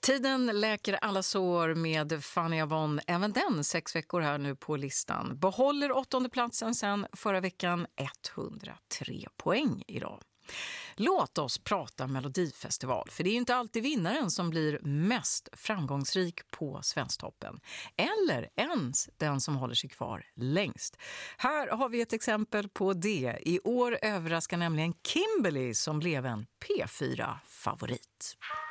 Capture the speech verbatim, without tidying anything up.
Tiden läker alla sår med Fanny Avon. Även den sex veckor här nu på listan. Behåller åttonde platsen sen förra veckan, etthundratre poäng idag. Låt oss prata Melodifestival, för det är ju inte alltid vinnaren som blir mest framgångsrik på Svensktoppen. Eller ens den som håller sig kvar längst. Här har vi ett exempel på det. I år överraskar nämligen Kimberly som blev en P fyra-favorit.